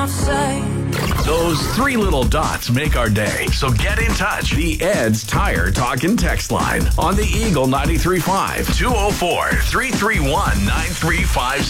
enough say. Those three little dots make our day. So get in touch. The Ed's Tire Talk and Text line on the Eagle 93.5 204-331-9356.